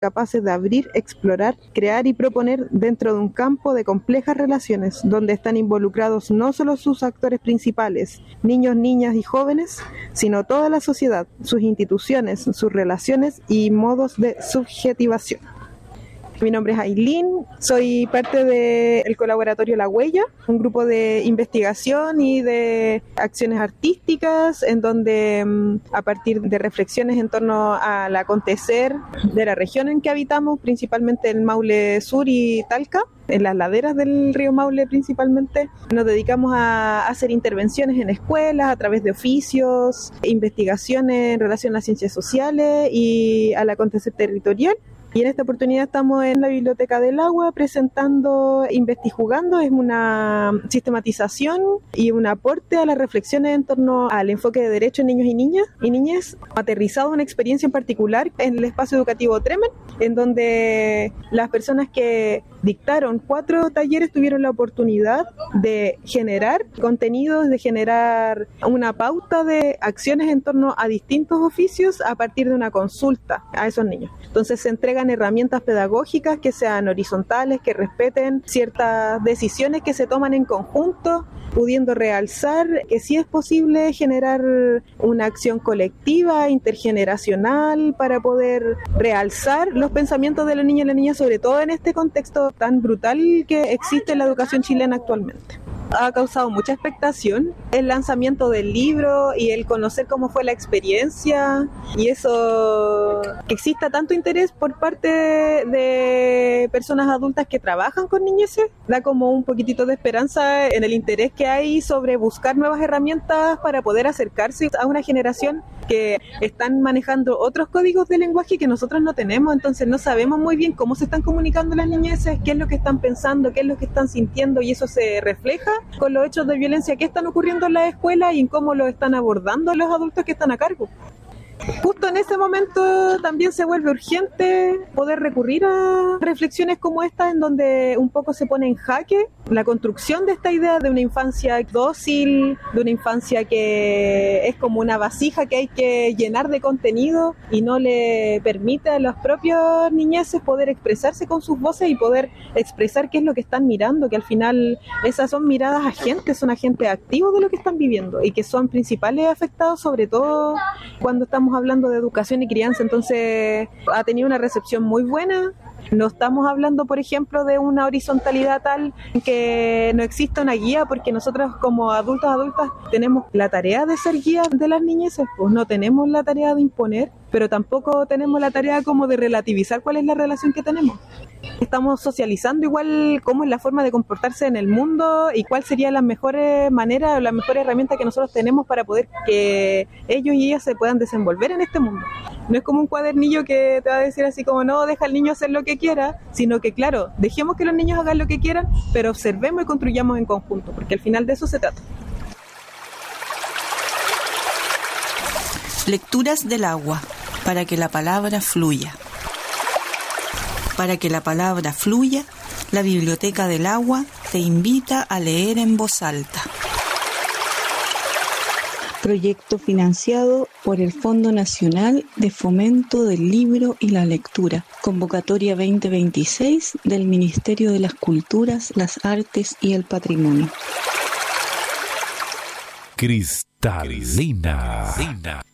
capaces de abrir, explorar, crear y proponer dentro de un campo de complejas relaciones, donde están involucrados no solo sus actores principales, niños, niñas y jóvenes, sino toda la sociedad, sus instituciones, sus relaciones y modos de subjetivación. Mi nombre es Ailín, soy parte del colaboratorio La Huella, un grupo de investigación y de acciones artísticas en donde a partir de reflexiones en torno al acontecer de la región en que habitamos, principalmente el Maule Sur y Talca, en las laderas del río Maule principalmente, nos dedicamos a hacer intervenciones en escuelas a través de oficios, investigaciones en relación a las ciencias sociales y al acontecer territorial. Y en esta oportunidad estamos en la Biblioteca del Agua presentando Investigugando, es una sistematización y un aporte a las reflexiones en torno al enfoque de derechos en niños y niñas, aterrizado en una experiencia en particular en el espacio educativo Tremen, en donde las personas que dictaron 4 talleres tuvieron la oportunidad de generar contenidos, de generar una pauta de acciones en torno a distintos oficios a partir de una consulta a esos niños. Entonces se entregan herramientas pedagógicas que sean horizontales, que respeten ciertas decisiones que se toman en conjunto, pudiendo realzar que sí es posible generar una acción colectiva, intergeneracional, para poder realzar los pensamientos de los niños y las niñas, sobre todo en este contexto tan brutal que existe en la educación chilena actualmente. Ha causado mucha expectación el lanzamiento del libro y el conocer cómo fue la experiencia, y eso, que exista tanto interés por parte de personas adultas que trabajan con niñeces, da como un poquitito de esperanza en el interés que hay sobre buscar nuevas herramientas para poder acercarse a una generación que están manejando otros códigos de lenguaje que nosotros no tenemos. Entonces no sabemos muy bien cómo se están comunicando las niñeces, qué es lo que están pensando, qué es lo que están sintiendo, y eso se refleja con los hechos de violencia que están ocurriendo en las escuelas y en cómo lo están abordando los adultos que están a cargo. Justo en ese momento también se vuelve urgente poder recurrir a reflexiones como esta, en donde un poco se pone en jaque la construcción de esta idea de una infancia dócil, de una infancia que es como una vasija que hay que llenar de contenido y no le permite a los propios niñeces poder expresarse con sus voces y poder expresar qué es lo que están mirando, que al final esas son miradas agentes, son agentes activos de lo que están viviendo y que son principales afectados, sobre todo cuando estamos hablando de educación y crianza. Entonces ha tenido una recepción muy buena. No estamos hablando, por ejemplo, de una horizontalidad tal que no exista una guía, porque nosotros como adultas tenemos la tarea de ser guías de las niñeces, pues no tenemos la tarea de imponer, pero tampoco tenemos la tarea como de relativizar cuál es la relación que tenemos. Estamos socializando igual cómo es la forma de comportarse en el mundo y cuál sería la mejor manera o la mejor herramienta que nosotros tenemos para poder que ellos y ellas se puedan desenvolver en este mundo. No es como un cuadernillo que te va a decir así como no, deja al niño hacer lo que quiera, sino que claro, dejemos que los niños hagan lo que quieran, pero observemos y construyamos en conjunto, porque al final de eso se trata. Lecturas del agua, para que la palabra fluya. Para que la palabra fluya, la Biblioteca del Agua te invita a leer en voz alta. Proyecto financiado por el Fondo Nacional de Fomento del Libro y la Lectura. Convocatoria 2026 del Ministerio de las Culturas, las Artes y el Patrimonio. Cristalina.